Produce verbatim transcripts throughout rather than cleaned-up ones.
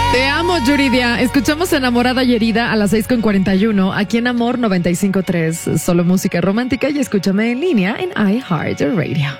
Te amo, Yuridia. Escuchamos Enamorada y Herida a las seis con cuarenta y uno, aquí en Amor noventa y cinco punto tres. Solo música romántica, y escúchame en línea en iHeartRadio.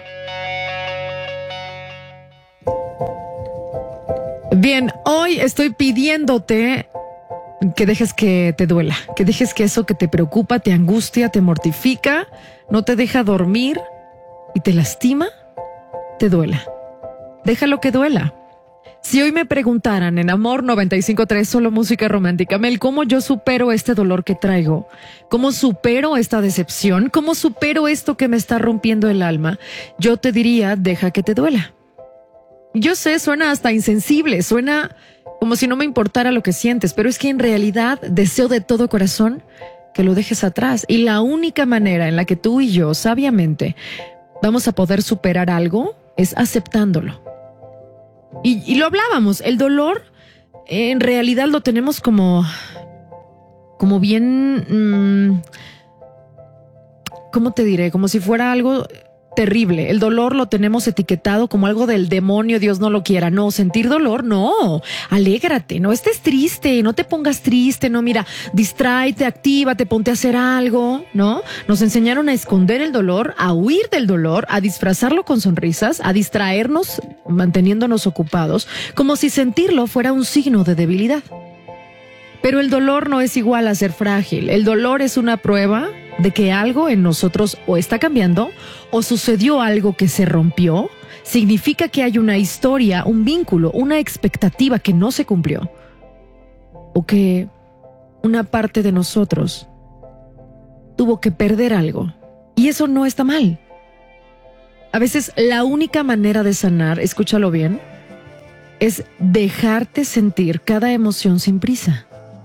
Bien, hoy estoy pidiéndote que dejes que te duela, que dejes que eso que te preocupa, te angustia, te mortifica, no te deja dormir y te lastima, te duela. Déjalo que duela. Si hoy me preguntaran en Amor noventa y cinco punto tres, solo música romántica, Mel, ¿cómo yo supero este dolor que traigo? ¿Cómo supero esta decepción? ¿Cómo supero esto que me está rompiendo el alma? Yo te diría, deja que te duela. Yo sé, suena hasta insensible, suena como si no me importara lo que sientes, pero es que en realidad deseo de todo corazón que lo dejes atrás. Y la única manera en la que tú y yo, sabiamente, vamos a poder superar algo es aceptándolo. Y, y lo hablábamos, el dolor en realidad lo tenemos como, como bien, mmm, ¿cómo te diré? Como si fuera algo terrible. El dolor lo tenemos etiquetado como algo del demonio, Dios no lo quiera. No, sentir dolor, no. Alégrate, no estés triste, no te pongas triste, no, mira, distráete, actívate, ponte a hacer algo, ¿no? Nos enseñaron a esconder el dolor, a huir del dolor, a disfrazarlo con sonrisas, a distraernos manteniéndonos ocupados, como si sentirlo fuera un signo de debilidad. Pero el dolor no es igual a ser frágil. El dolor es una prueba de que algo en nosotros o está cambiando o sucedió algo que se rompió. Significa que hay una historia, un vínculo, una expectativa que no se cumplió. O que una parte de nosotros tuvo que perder algo. Y eso no está mal. A veces la única manera de sanar, escúchalo bien, es dejarte sentir cada emoción sin prisa.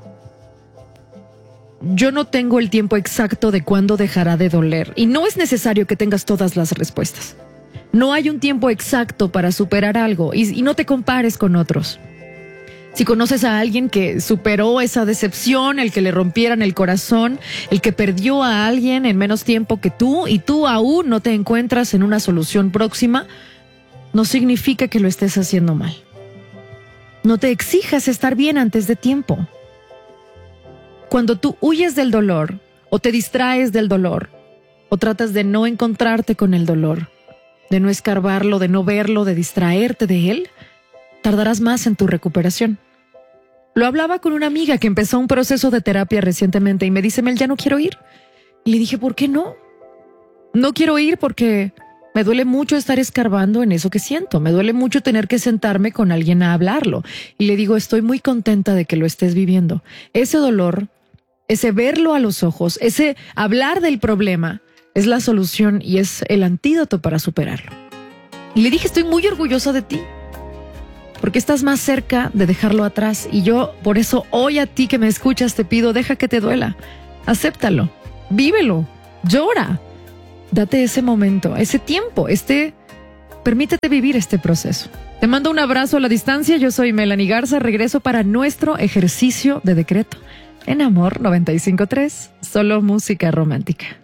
Yo no tengo el tiempo exacto de cuándo dejará de doler, y no es necesario que tengas todas las respuestas. No hay un tiempo exacto para superar algo, y, y no te compares con otros. Si conoces a alguien que superó esa decepción, el que le rompieran el corazón, el que perdió a alguien en menos tiempo que tú, y tú aún no te encuentras en una solución próxima, no significa que lo estés haciendo mal. No te exijas estar bien antes de tiempo. Cuando tú huyes del dolor, o te distraes del dolor, o tratas de no encontrarte con el dolor, de no escarbarlo, de no verlo, de distraerte de él, tardarás más en tu recuperación. Lo hablaba con una amiga que empezó un proceso de terapia recientemente y me dice, Mel, ya no quiero ir. Y le dije, ¿por qué no? No quiero ir porque me duele mucho estar escarbando en eso que siento. Me duele mucho tener que sentarme con alguien a hablarlo. Y le digo, estoy muy contenta de que lo estés viviendo. Ese dolor, ese verlo a los ojos, ese hablar del problema, es la solución y es el antídoto para superarlo. Y le dije, estoy muy orgullosa de ti, porque estás más cerca de dejarlo atrás. Y yo, por eso, hoy a ti que me escuchas, te pido, deja que te duela. Acéptalo, vívelo, llora. Date ese momento, ese tiempo, este... Permítete vivir este proceso. Te mando un abrazo a la distancia. Yo soy Melanie Garza. Regreso para nuestro ejercicio de decreto en Amor noventa y cinco punto tres, solo música romántica.